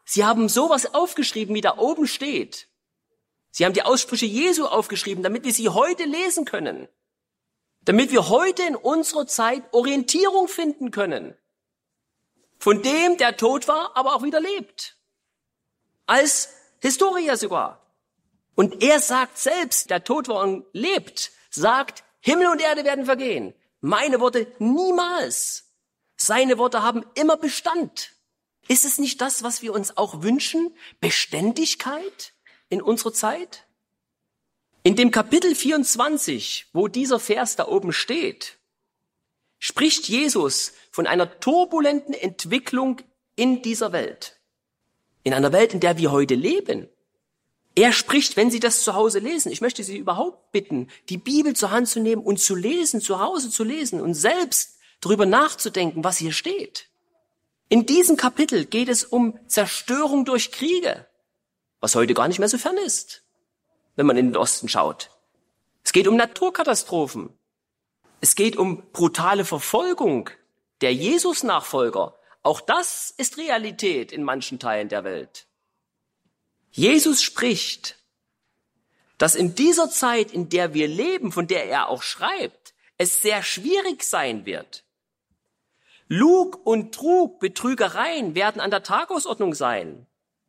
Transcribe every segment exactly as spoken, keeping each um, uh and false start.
Sie haben sowas aufgeschrieben, wie da oben steht. Sie haben die Aussprüche Jesu aufgeschrieben, damit wir sie heute lesen können. Damit wir heute in unserer Zeit Orientierung finden können. Von dem, der tot war, aber auch wieder lebt. Als Historiker sogar. Und er sagt selbst, der tot war und lebt, sagt, Himmel und Erde werden vergehen. Meine Worte niemals. Seine Worte haben immer Bestand. Ist es nicht das, was wir uns auch wünschen? Beständigkeit in unserer Zeit? In dem Kapitel vierundzwanzig, wo dieser Vers da oben steht, spricht Jesus von einer turbulenten Entwicklung in dieser Welt. In einer Welt, in der wir heute leben. Er spricht, wenn Sie das zu Hause lesen, ich möchte Sie überhaupt bitten, die Bibel zur Hand zu nehmen und zu lesen, zu Hause zu lesen und selbst darüber nachzudenken, was hier steht. In diesem Kapitel geht es um Zerstörung durch Kriege, was heute gar nicht mehr so fern ist, wenn man in den Osten schaut. Es geht um Naturkatastrophen. Es geht um brutale Verfolgung der Jesus-Nachfolger. Auch das ist Realität in manchen Teilen der Welt. Jesus spricht, dass in dieser Zeit, in der wir leben, von der er auch schreibt, es sehr schwierig sein wird. Lug und Trug, Betrügereien werden an der Tagesordnung sein.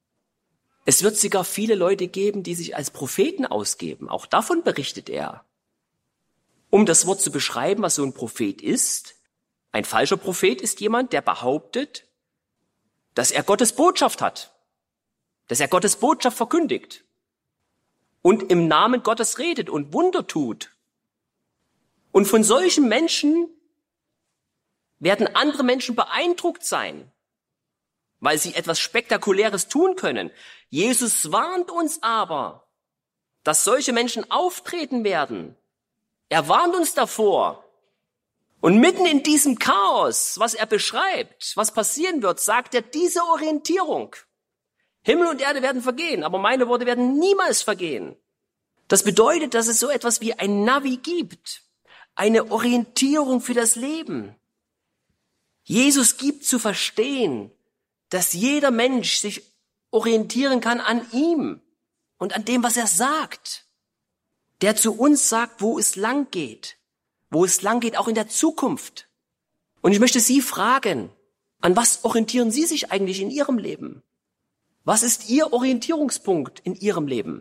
Es wird sogar viele Leute geben, die sich als Propheten ausgeben. Auch davon berichtet er. Um das Wort zu beschreiben, was so ein Prophet ist, ein falscher Prophet ist jemand, der behauptet, dass er Gottes Botschaft hat, dass er Gottes Botschaft verkündigt und im Namen Gottes redet und Wunder tut. Und von solchen Menschen werden andere Menschen beeindruckt sein, weil sie etwas Spektakuläres tun können. Jesus warnt uns aber, dass solche Menschen auftreten werden. Er warnt uns davor. Und mitten in diesem Chaos, was er beschreibt, was passieren wird, sagt er diese Orientierung. Himmel und Erde werden vergehen, aber meine Worte werden niemals vergehen. Das bedeutet, dass es so etwas wie ein Navi gibt, eine Orientierung für das Leben. Jesus gibt zu verstehen, dass jeder Mensch sich orientieren kann an ihm und an dem, was er sagt. Der zu uns sagt, wo es lang geht, wo es lang geht, auch in der Zukunft. Und ich möchte Sie fragen, an was orientieren Sie sich eigentlich in Ihrem Leben? Was ist Ihr Orientierungspunkt in Ihrem Leben?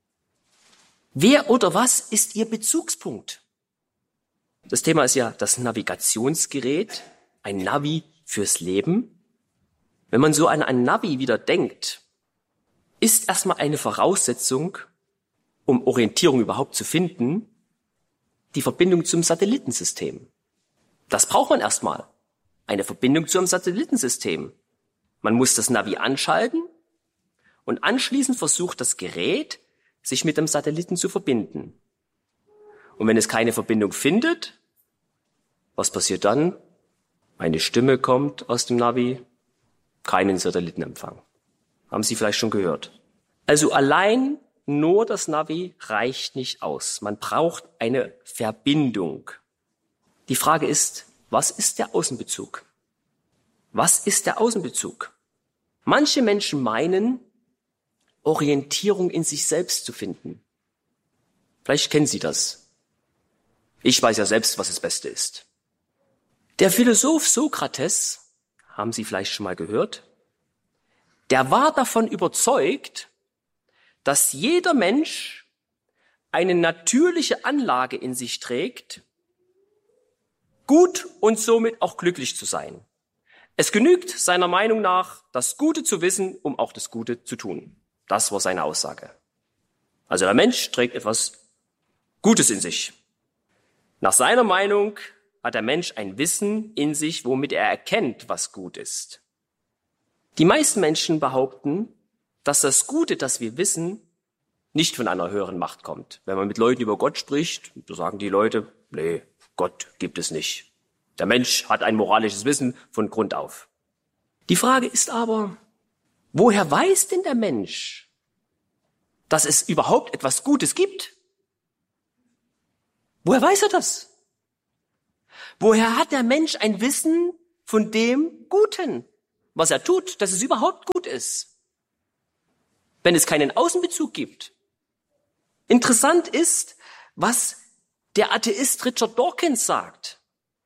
Wer oder was ist Ihr Bezugspunkt? Das Thema ist ja das Navigationsgerät, ein Navi fürs Leben. Wenn man so an ein Navi wieder denkt, ist erstmal eine Voraussetzung, um Orientierung überhaupt zu finden, die Verbindung zum Satellitensystem. Das braucht man erstmal, eine Verbindung zum Satellitensystem. Man muss das Navi anschalten und anschließend versucht das Gerät, sich mit dem Satelliten zu verbinden. Und wenn es keine Verbindung findet, was passiert dann? Eine Stimme kommt aus dem Navi, keinen Satellitenempfang. Haben Sie vielleicht schon gehört. Also allein nur das Navi reicht nicht aus. Man braucht eine Verbindung. Die Frage ist, was ist der Außenbezug? Was ist der Außenbezug? Manche Menschen meinen, Orientierung in sich selbst zu finden. Vielleicht kennen Sie das. Ich weiß ja selbst, was das Beste ist. Der Philosoph Sokrates, haben Sie vielleicht schon mal gehört, der war davon überzeugt, dass jeder Mensch eine natürliche Anlage in sich trägt, gut und somit auch glücklich zu sein. Es genügt seiner Meinung nach, das Gute zu wissen, um auch das Gute zu tun. Das war seine Aussage. Also der Mensch trägt etwas Gutes in sich. Nach seiner Meinung hat der Mensch ein Wissen in sich, womit er erkennt, was gut ist. Die meisten Menschen behaupten, dass das Gute, das wir wissen, nicht von einer höheren Macht kommt. Wenn man mit Leuten über Gott spricht, sagen die Leute, nee, Gott gibt es nicht. Der Mensch hat ein moralisches Wissen von Grund auf. Die Frage ist aber, woher weiß denn der Mensch, dass es überhaupt etwas Gutes gibt? Woher weiß er das? Woher hat der Mensch ein Wissen von dem Guten, was er tut, dass es überhaupt gut ist? wenn es keinen Außenbezug gibt. Interessant ist, was der Atheist Richard Dawkins sagt.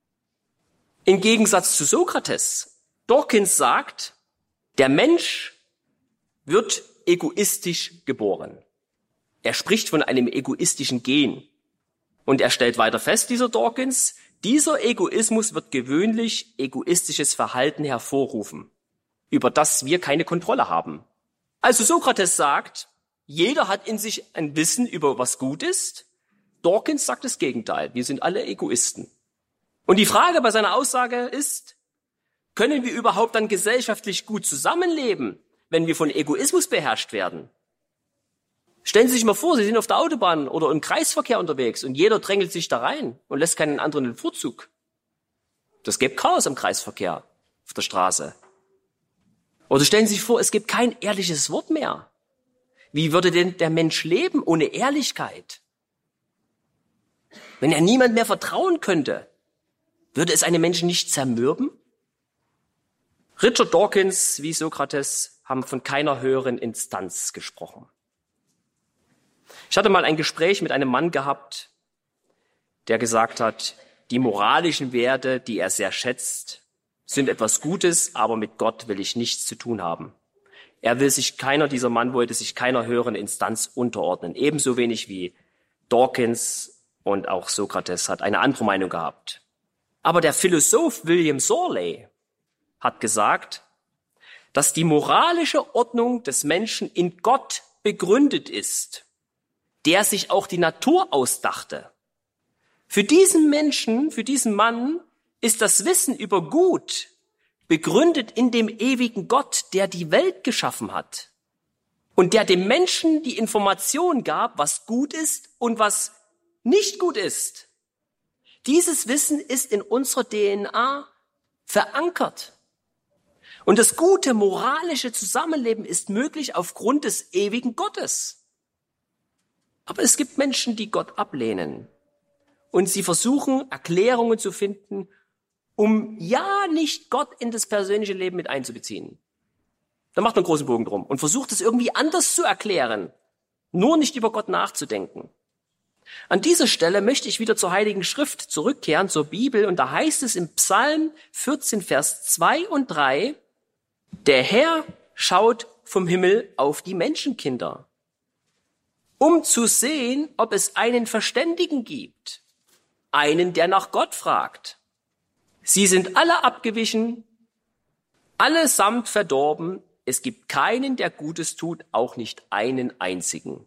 Im Gegensatz zu Sokrates. Dawkins sagt, der Mensch wird egoistisch geboren. Er spricht von einem egoistischen Gen. Und er stellt weiter fest, dieser Dawkins, dieser Egoismus wird gewöhnlich egoistisches Verhalten hervorrufen, über das wir keine Kontrolle haben. Also Sokrates sagt, jeder hat in sich ein Wissen über was gut ist. Dawkins sagt das Gegenteil. Wir sind alle Egoisten. Und die Frage bei seiner Aussage ist, können wir überhaupt dann gesellschaftlich gut zusammenleben, wenn wir von Egoismus beherrscht werden? Stellen Sie sich mal vor, Sie sind auf der Autobahn oder im Kreisverkehr unterwegs und jeder drängelt sich da rein und lässt keinen anderen den Vorzug. Das gibt Chaos im Kreisverkehr auf der Straße. Oder stellen Sie sich vor, es gibt kein ehrliches Wort mehr. Wie würde denn der Mensch leben ohne Ehrlichkeit? Wenn er niemand mehr vertrauen könnte, würde es einen Menschen nicht zermürben? Richard Dawkins wie Sokrates haben von keiner höheren Instanz gesprochen. Ich hatte mal ein Gespräch mit einem Mann gehabt, der gesagt hat, die moralischen Werte, die er sehr schätzt, sind etwas Gutes, aber mit Gott will ich nichts zu tun haben. Er will sich, keiner dieser Mann wollte sich keiner höheren Instanz unterordnen. Ebenso wenig wie Dawkins und auch Sokrates hat eine andere Meinung gehabt. Aber der Philosoph William Sorley hat gesagt, dass die moralische Ordnung des Menschen in Gott begründet ist, der sich auch die Natur ausdachte. Für diesen Menschen, für diesen Mann ist das Wissen über Gut begründet in dem ewigen Gott, der die Welt geschaffen hat und der dem Menschen die Information gab, was gut ist und was nicht gut ist. Dieses Wissen ist in unserer D N A verankert. Und das gute moralische Zusammenleben ist möglich aufgrund des ewigen Gottes. Aber es gibt Menschen, die Gott ablehnen. Und sie versuchen, Erklärungen zu finden, um ja nicht Gott in das persönliche Leben mit einzubeziehen. Da macht man einen großen Bogen drum und versucht es irgendwie anders zu erklären, nur nicht über Gott nachzudenken. An dieser Stelle möchte ich wieder zur Heiligen Schrift zurückkehren, zur Bibel. Und da heißt es im Psalm vierzehn, Vers zwei und drei, der Herr schaut vom Himmel auf die Menschenkinder, um zu sehen, ob es einen Verständigen gibt, einen, der nach Gott fragt. Sie sind alle abgewichen, allesamt verdorben. Es gibt keinen, der Gutes tut, auch nicht einen einzigen.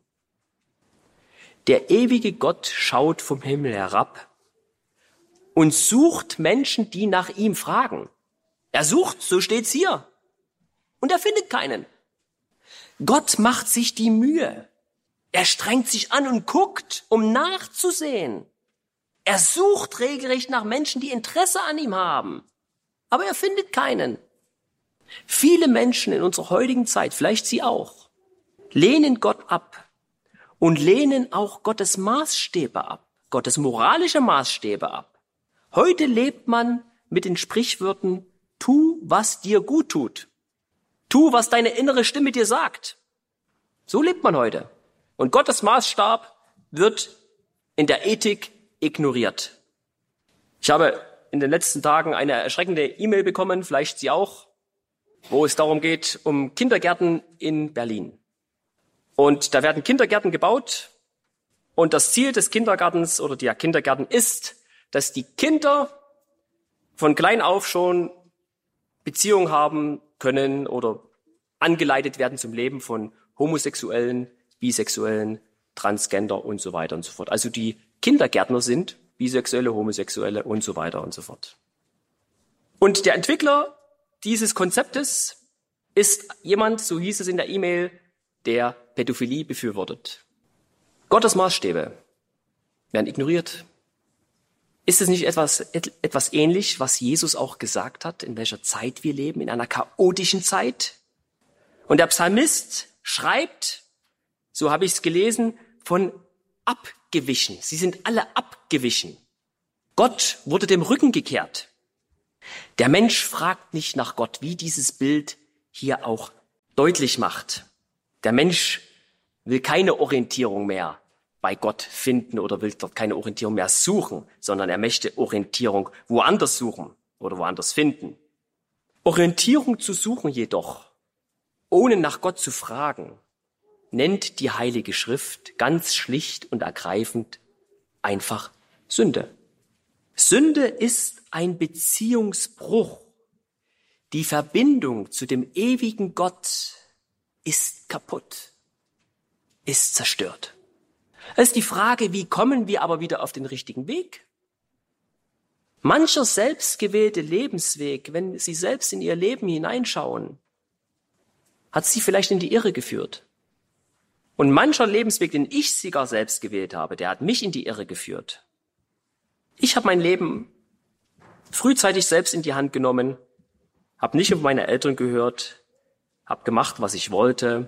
Der ewige Gott schaut vom Himmel herab und sucht Menschen, die nach ihm fragen. Er sucht, so steht's hier. Und er findet keinen. Gott macht sich die Mühe. Er strengt sich an und guckt, um nachzusehen. Er sucht regelrecht nach Menschen, die Interesse an ihm haben. Aber er findet keinen. Viele Menschen in unserer heutigen Zeit, vielleicht Sie auch, lehnen Gott ab und lehnen auch Gottes Maßstäbe ab, Gottes moralische Maßstäbe ab. Heute lebt man mit den Sprichwörtern, tu, was dir gut tut. Tu, was deine innere Stimme dir sagt. So lebt man heute. Und Gottes Maßstab wird in der Ethik ignoriert. Ich habe in den letzten Tagen eine erschreckende E-Mail bekommen, vielleicht Sie auch, wo es darum geht, um Kindergärten in Berlin. Und da werden Kindergärten gebaut und das Ziel des Kindergartens oder der Kindergärten ist, dass die Kinder von klein auf schon Beziehungen haben können oder angeleitet werden zum Leben von Homosexuellen, Bisexuellen, Transgender und so weiter und so fort. Also die Kindergärtner sind Bisexuelle, Homosexuelle und so weiter und so fort. Und der Entwickler dieses Konzeptes ist jemand, so hieß es in der E-Mail, der Pädophilie befürwortet. Gottes Maßstäbe werden ignoriert. Ist es nicht etwas, etwas ähnlich, was Jesus auch gesagt hat, in welcher Zeit wir leben, in einer chaotischen Zeit? Und der Psalmist schreibt, so habe ich es gelesen, von abgewichen. Sie sind alle abgewichen. Gott wurde dem Rücken gekehrt. Der Mensch fragt nicht nach Gott, wie dieses Bild hier auch deutlich macht. Der Mensch will keine Orientierung mehr bei Gott finden oder will dort keine Orientierung mehr suchen, sondern er möchte Orientierung woanders suchen oder woanders finden. Orientierung zu suchen jedoch, ohne nach Gott zu fragen, nennt die Heilige Schrift ganz schlicht und ergreifend einfach Sünde. Sünde ist ein Beziehungsbruch. Die Verbindung zu dem ewigen Gott ist kaputt, ist zerstört. Es ist die Frage, wie kommen wir aber wieder auf den richtigen Weg? Mancher selbstgewählte Lebensweg, wenn Sie selbst in Ihr Leben hineinschauen, hat Sie vielleicht in die Irre geführt. Und mancher Lebensweg, den ich sogar selbst gewählt habe, der hat mich in die Irre geführt. Ich habe mein Leben frühzeitig selbst in die Hand genommen, habe nicht auf meine Eltern gehört, habe gemacht, was ich wollte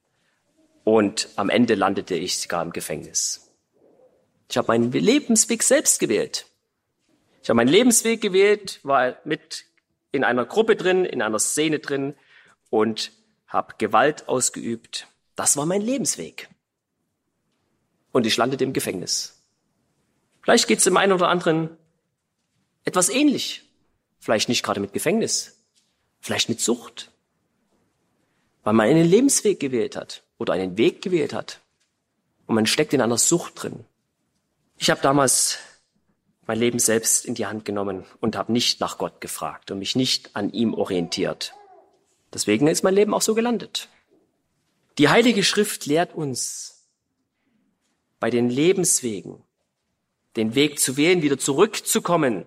und am Ende landete ich sogar im Gefängnis. Ich habe meinen Lebensweg selbst gewählt. Ich habe meinen Lebensweg gewählt, war mit in einer Gruppe drin, in einer Szene drin und habe Gewalt ausgeübt. Das war mein Lebensweg. Und ich landete im Gefängnis. Vielleicht geht es dem einen oder anderen etwas ähnlich. Vielleicht nicht gerade mit Gefängnis, vielleicht mit Sucht. Weil man einen Lebensweg gewählt hat oder einen Weg gewählt hat. Und man steckt in einer Sucht drin. Ich habe damals mein Leben selbst in die Hand genommen und habe nicht nach Gott gefragt und mich nicht an ihm orientiert. Deswegen ist mein Leben auch so gelandet. Die Heilige Schrift lehrt uns, bei den Lebenswegen, den Weg zu wählen, wieder zurückzukommen,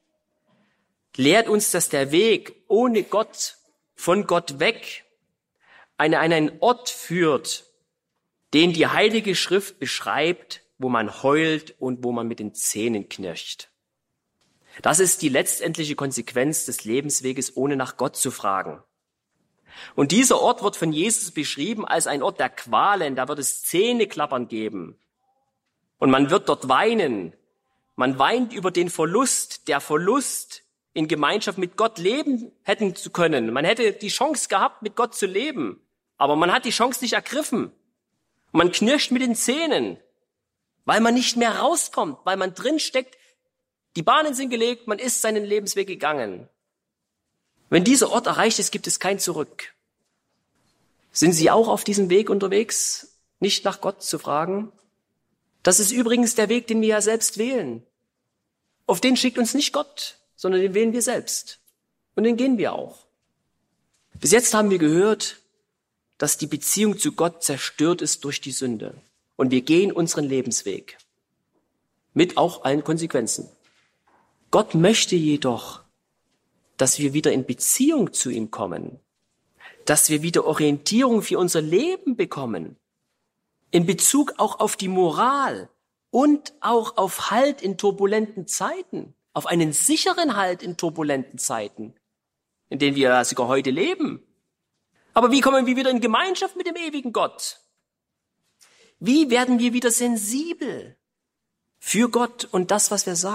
lehrt uns, dass der Weg ohne Gott, von Gott weg, an einen Ort führt, den die Heilige Schrift beschreibt, wo man heult und wo man mit den Zähnen knirscht. Das ist die letztendliche Konsequenz des Lebensweges, ohne nach Gott zu fragen. Und dieser Ort wird von Jesus beschrieben als ein Ort der Qualen, da wird es Zähneklappern geben. Und man wird dort weinen. Man weint über den Verlust, der Verlust, in Gemeinschaft mit Gott leben hätten zu können. Man hätte die Chance gehabt, mit Gott zu leben. Aber man hat die Chance nicht ergriffen. Man knirscht mit den Zähnen, weil man nicht mehr rauskommt, weil man drin steckt. Die Bahnen sind gelegt, man ist seinen Lebensweg gegangen. Wenn dieser Ort erreicht ist, gibt es kein Zurück. Sind Sie auch auf diesem Weg unterwegs, nicht nach Gott zu fragen? Das ist übrigens der Weg, den wir ja selbst wählen. Auf den schickt uns nicht Gott, sondern den wählen wir selbst. Und den gehen wir auch. Bis jetzt haben wir gehört, dass die Beziehung zu Gott zerstört ist durch die Sünde. Und wir gehen unseren Lebensweg. Mit auch allen Konsequenzen. Gott möchte jedoch, dass wir wieder in Beziehung zu ihm kommen. Dass wir wieder Orientierung für unser Leben bekommen. In Bezug auch auf die Moral und auch auf Halt in turbulenten Zeiten. Auf einen sicheren Halt in turbulenten Zeiten, in denen wir sogar heute leben. Aber wie kommen wir wieder in Gemeinschaft mit dem ewigen Gott? Wie werden wir wieder sensibel für Gott und das, was wir sagen?